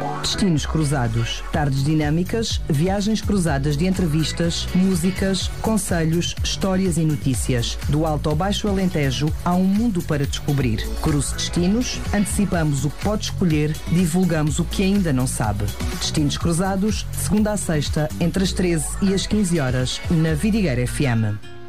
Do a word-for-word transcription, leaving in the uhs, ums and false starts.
Destinos cruzados. Tardes dinâmicas, viagens cruzadas de entrevistas, músicas, conselhos, histórias e notícias. Do Alto ao Baixo Alentejo, há um mundo para descobrir. Cruze destinos, antecipamos o que pode escolher, divulgamos o que ainda não sabe. Destinos cruzados, de segunda a sexta, entre as treze e as quinze horas, na Vidigueira F M.